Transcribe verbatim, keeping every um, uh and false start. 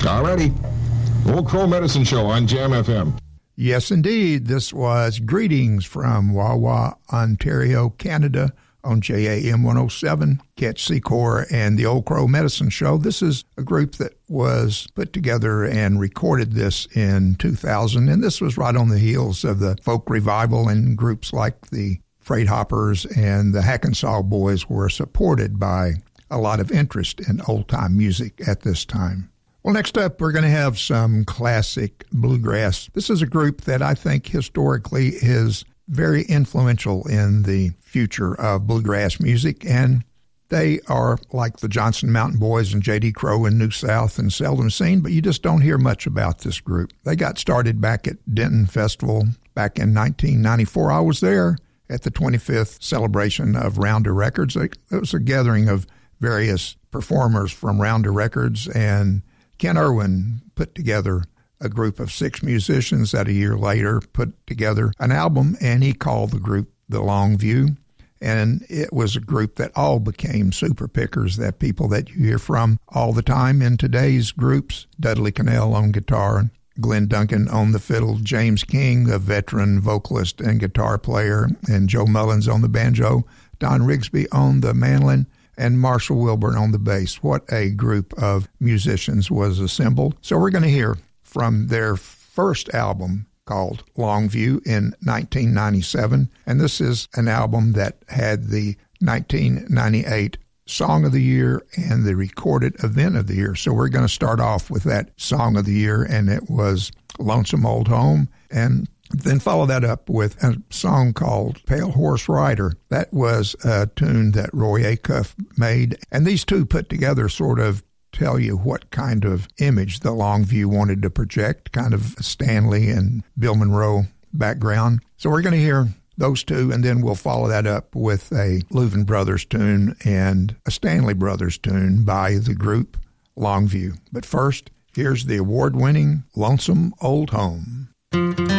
Alrighty. Old Crow Medicine Show on Jam F M. Yes, indeed. This was Greetings from Wawa, Ontario, Canada on J A M one oh seven, Catch Secor and the Old Crow Medicine Show. This is a group that was put together and recorded this in two thousand, and this was right on the heels of the folk revival, and groups like the Freight Hoppers and the Hackensaw Boys were supported by a lot of interest in old-time music at this time. Well, next up, we're going to have some classic bluegrass. This is a group that I think historically is very influential in the future of bluegrass music, and they are like the Johnson Mountain Boys and J D Crowe in New South and seldom seen, but you just don't hear much about this group. They got started back at Denton Festival back in nineteen ninety-four. I was there at the twenty-fifth celebration of Rounder Records. It was a gathering of various performers from Rounder Records, and Ken Irwin put together a group of six musicians that a year later put together an album, and he called the group The Long View. And it was a group that all became super pickers, that people that you hear from all the time in today's groups. Dudley Connell on guitar, Glenn Duncan on the fiddle, James King, the veteran vocalist and guitar player, and Joe Mullins on the banjo, Don Rigsby on the mandolin, and Marshall Wilburn on the bass. What a group of musicians was assembled. So we're going to hear from their first album called Longview in nineteen ninety-seven. And this is an album that had the nineteen ninety-eight Song of the Year and the Recorded Event of the Year. So we're going to start off with that Song of the Year, and it was Lonesome Old Home, and then follow that up with a song called Pale Horse Rider. That was a tune that Roy Acuff made, and these two put together sort of tell you what kind of image the Longview wanted to project, kind of Stanley and Bill Monroe background. So we're going to hear those two, and then we'll follow that up with a Louvin Brothers tune and a Stanley Brothers tune by the group Longview. But first, here's the award-winning Lonesome Old Home.